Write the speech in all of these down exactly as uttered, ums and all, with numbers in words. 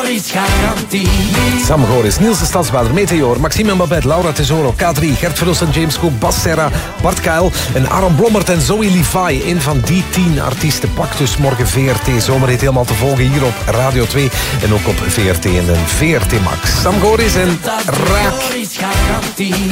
is garantie. Sam Goris, Niels de Stadsbader, Meteor, Maxime Mabed, Laura Tesoro, K drie, Gert Verhulst en James Cook, Bas Serra, Bart Kuil en Aaron Blommert en Zoe Levi. Een van die tien artiesten pakt dus morgen V R T Zomerhit helemaal te volgen hier op Radio twee en ook op V R T en V R T Max. Sam Goris en Raak. Is garantie.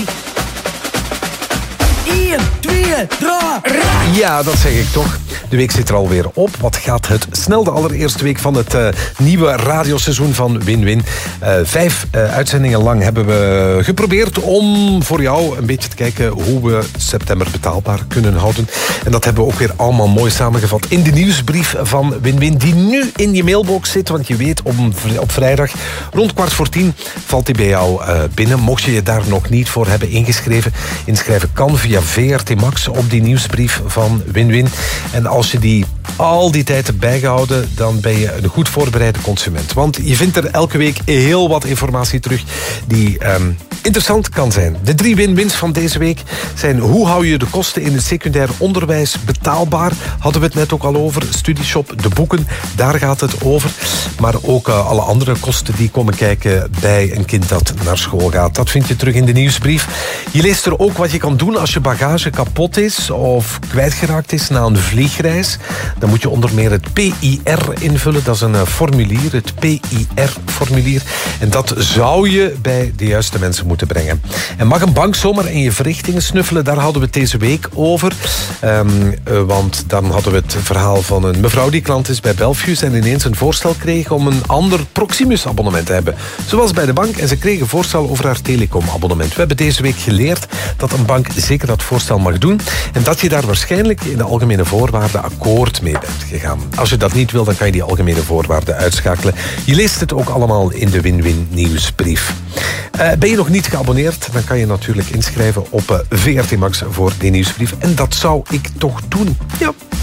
één, twee, drie, raak. Ja, dat zeg ik toch. De week zit er alweer op. Wat gaat het snel, de allereerste week van het uh, nieuwe radioseizoen van Win-Win. Uh, vijf uh, uitzendingen lang hebben we geprobeerd om voor jou een beetje te kijken hoe we september betaalbaar kunnen houden. En dat hebben we ook weer allemaal mooi samengevat in de nieuwsbrief van Win-Win, die nu in je mailbox zit. Want je weet, op, op vrijdag rond kwart voor tien valt die bij jou uh, binnen. Mocht je je daar nog niet voor hebben ingeschreven, inschrijven kan via V R T Max op die nieuwsbrief van Win-Win. En als je die al die tijd hebt bijgehouden, dan ben je een goed voorbereide consument. Want je vindt er elke week heel wat informatie terug die um, interessant kan zijn. De drie win-wins van deze week zijn: hoe hou je de kosten in het secundair onderwijs betaalbaar? Hadden we het net ook al over. Studieshop, de boeken, daar gaat het over. Maar ook uh, alle andere kosten die komen kijken bij een kind dat naar school gaat. Dat vind je terug in de nieuwsbrief. Je leest er ook wat je kan doen als je bagage kapot is of kwijtgeraakt is na een vliegreis. Dan moet je onder meer het P I R invullen. Dat is een uh, formulier, het P I R-formulier. En dat zou je bij de juiste mensen moeten brengen. En mag een bank zomaar in je verrichtingen snuffelen? Daar hadden we het deze week over. Um, uh, want dan hadden we het verhaal van een mevrouw die klant is bij Belfius en ineens een voorstel kreeg om een ander Proximus-abonnement te hebben. Ze was bij de bank en ze kreeg een voorstel over haar telecom-abonnement. We hebben deze week geleerd dat een bank zeker dat voorstel mag doen en dat je daar waarschijnlijk in de algemene voorwaarden akkoord mee bent gegaan. Als je dat niet wil, dan kan je die algemene voorwaarden uitschakelen. Je leest het ook allemaal in de Win-Win nieuwsbrief. Uh, ben je nog niet geabonneerd, dan kan je natuurlijk inschrijven op uh, V R T Max voor die nieuwsbrief. En dat zou ik toch doen. Ja.